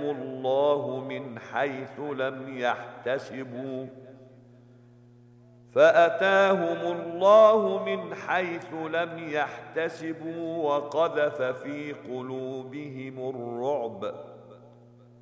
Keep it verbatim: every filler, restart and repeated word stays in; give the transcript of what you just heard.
الله من حيث لم يحتسبوا فأتاهم الله من حيث لم يحتسبوا وقذف في قلوبهم الرعب